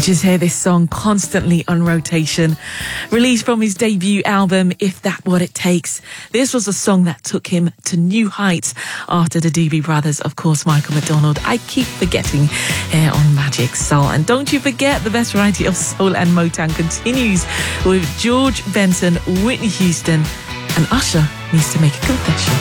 Just hear this song constantly on rotation. Released from his debut album, If That What It Takes. This was a song that took him to new heights after the Doobie Brothers, of course, Michael McDonald. I keep forgetting here on Magic Soul. And don't you forget, the best variety of soul and Motown continues with George Benson, Whitney Houston, and Usher needs to make a confession.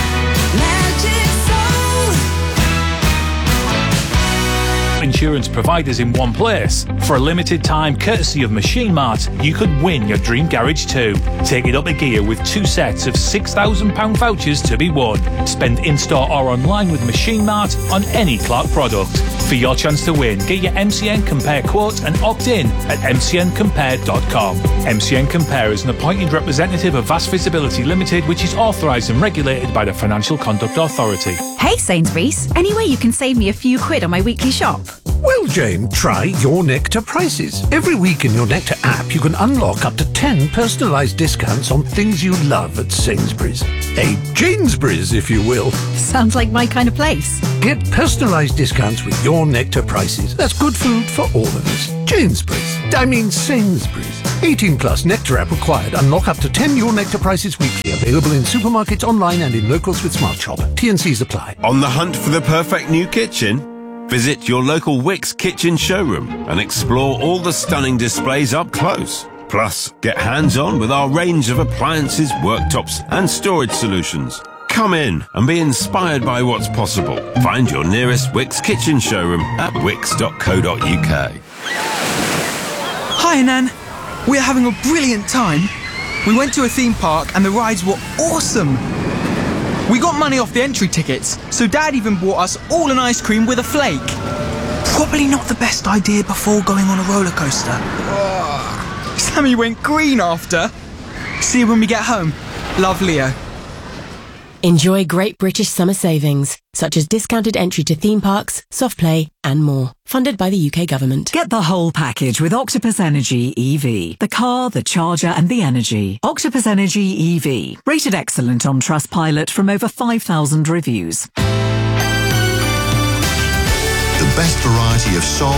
Insurance providers in one place. For a limited time, courtesy of Machine Mart, you could win your dream garage too. Take it up a gear with 2 sets of £6,000 vouchers to be won. Spend in-store or online with Machine Mart on any Clark product. For your chance to win, get your MCN Compare quote and opt in at mcncompare.com. MCN Compare is an appointed representative of Vast Visibility Limited, which is authorised and regulated by the Financial Conduct Authority. Hey Sainsbury's, any way you can save me a few quid on my weekly shop? Well, Jane, try Your Nectar prices. Every week in Your Nectar app, you can unlock up to 10 personalised discounts on things you love at Sainsbury's. A Janesbury's, if you will. Sounds like my kind of place. Get personalised discounts with Your Nectar prices. That's good food for all of us. Sainsbury's. 18 plus Nectar app required. Unlock up to 10 Your Nectar prices weekly. Available in supermarkets, online and in locals with Smart Shop. T&Cs apply. On the hunt for the perfect new kitchen? Visit your local Wickes kitchen showroom and explore all the stunning displays up close. Plus, get hands-on with our range of appliances, worktops and storage solutions. Come in and be inspired by what's possible. Find your nearest Wickes kitchen showroom at wickes.co.uk. Hi, Nan. We're having a brilliant time. We went to a theme park and the rides were awesome. We got money off the entry tickets, so Dad even bought us all an ice cream with a flake. Probably not the best idea before going on a roller coaster. Sammy went green after. See you when we get home. Love, Leo. Enjoy great British summer savings, such as discounted entry to theme parks, soft play and more. Funded by the UK government. Get the whole package with Octopus Energy EV. The car, the charger and the energy. Octopus Energy EV. Rated excellent on Trustpilot from over 5,000 reviews. The best variety of soul